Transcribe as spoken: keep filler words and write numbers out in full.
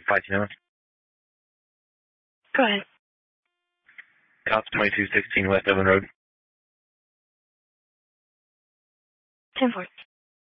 five two nine. Go ahead. Cops twenty-two sixteen West Evan Road. ten four.